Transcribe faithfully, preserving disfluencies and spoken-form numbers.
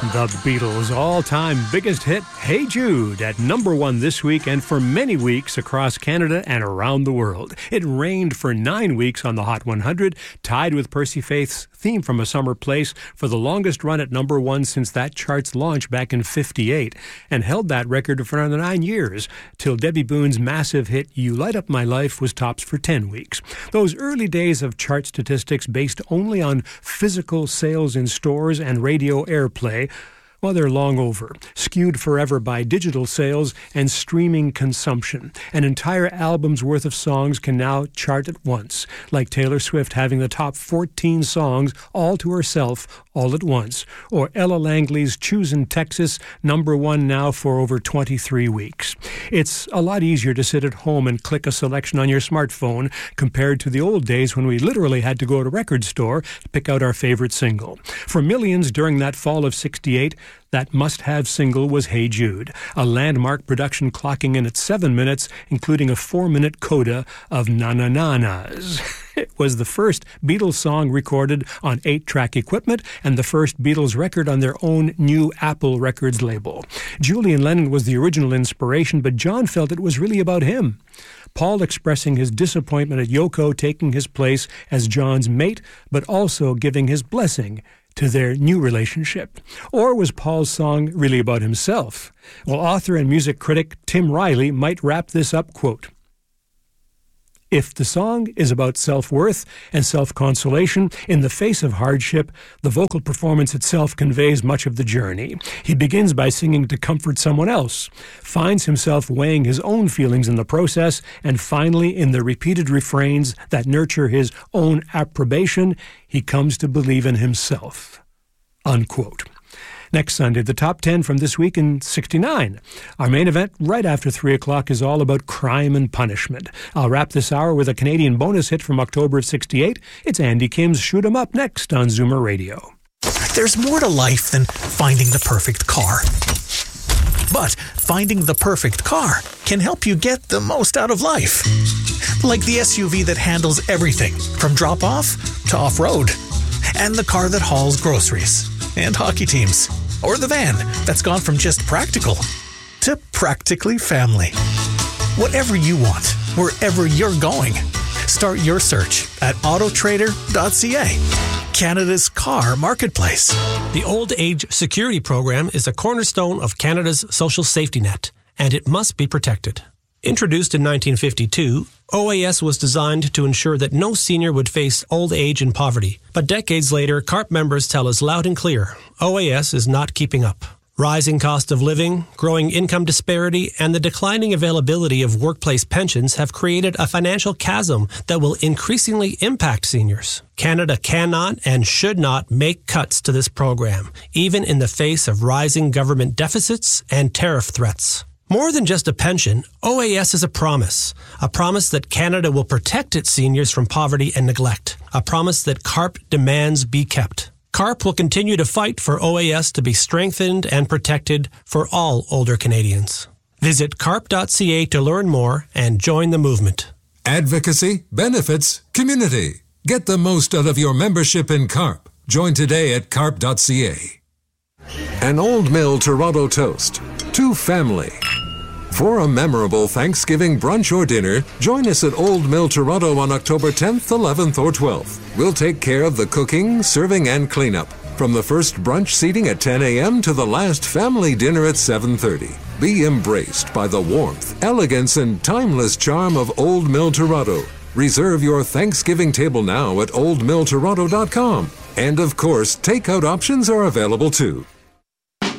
The Beatles' all-time biggest hit, Hey Jude, at number one this week and for many weeks across Canada and around the world. It reigned for nine weeks on the Hot one hundred, tied with Percy Faith's Theme from a Summer Place for the longest run at number one since that chart's launch back in fifty-eight, and held that record for another nine years, till Debbie Boone's massive hit You Light Up My Life was tops for ten weeks. Those early days of chart statistics based only on physical sales in stores and radio airplay, well, they're long over, skewed forever by digital sales and streaming consumption. An entire album's worth of songs can now chart at once, like Taylor Swift having the top fourteen songs all to herself all at once, or Ella Langley's Choosin' Texas, number one now for over twenty-three weeks. It's a lot easier to sit at home and click a selection on your smartphone compared to the old days when we literally had to go to a record store to pick out our favorite single. For millions during that fall of sixty-eight, that must-have single was Hey Jude, a landmark production clocking in at seven minutes, including a four-minute coda of na-na-na-nas. It was the first Beatles song recorded on eight-track equipment and the first Beatles record on their own new Apple Records label. Julian Lennon was the original inspiration, but John felt it was really about him. Paul expressing his disappointment at Yoko taking his place as John's mate, but also giving his blessing to their new relationship. Or was Paul's song really about himself? Well, author and music critic Tim Riley might wrap this up, quote, "If the song is about self-worth and self-consolation in the face of hardship, the vocal performance itself conveys much of the journey. He begins by singing to comfort someone else, finds himself weighing his own feelings in the process, and finally, in the repeated refrains that nurture his own approbation, he comes to believe in himself." Unquote. Next Sunday, the top ten from this week in sixty-nine. Our main event right after three o'clock is all about crime and punishment. I'll wrap this hour with a Canadian bonus hit from October of sixty-eight. It's Andy Kim's Shoot 'Em Up next on Zoomer Radio. There's more to life than finding the perfect car. But finding the perfect car can help you get the most out of life. Like the S U V that handles everything from drop-off to off-road. And the car that hauls groceries and hockey teams. Or the van that's gone from just practical to practically family. Whatever you want, wherever you're going, start your search at auto trader dot c a, Canada's car marketplace. The Old Age Security Program is a cornerstone of Canada's social safety net, and it must be protected. Introduced in nineteen fifty-two, O A S was designed to ensure that no senior would face old age and poverty. But decades later, C A R P members tell us loud and clear, O A S is not keeping up. Rising cost of living, growing income disparity, and the declining availability of workplace pensions have created a financial chasm that will increasingly impact seniors. Canada cannot and should not make cuts to this program, even in the face of rising government deficits and tariff threats. More than just a pension, O A S is a promise. A promise that Canada will protect its seniors from poverty and neglect. A promise that C A R P demands be kept. C A R P will continue to fight for O A S to be strengthened and protected for all older Canadians. Visit carp dot c a to learn more and join the movement. Advocacy, benefits, community. Get the most out of your membership in C A R P. Join today at carp dot c a. An Old Mill Toronto toast to family. For a memorable Thanksgiving brunch or dinner, join us at Old Mill Toronto on October tenth, eleventh, or twelfth. We'll take care of the cooking, serving, and cleanup. From the first brunch seating at ten a.m. to the last family dinner at seven thirty. Be embraced by the warmth, elegance, and timeless charm of Old Mill Toronto. Reserve your Thanksgiving table now at old mill toronto dot com. And of course, takeout options are available too.